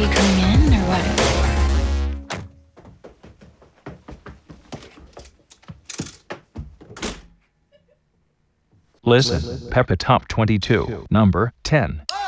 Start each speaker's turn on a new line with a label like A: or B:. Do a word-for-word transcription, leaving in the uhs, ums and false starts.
A: you coming in or what?
B: Listen, Peppa Top twenty-two, number ten.